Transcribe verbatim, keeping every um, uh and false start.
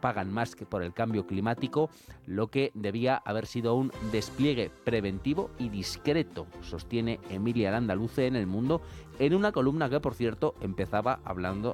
pagan más que por el cambio climático, lo que debía haber sido un despliegue preventivo y discreto, sostiene Emilia Landaluce en El Mundo, en una columna que, por cierto, empezaba hablando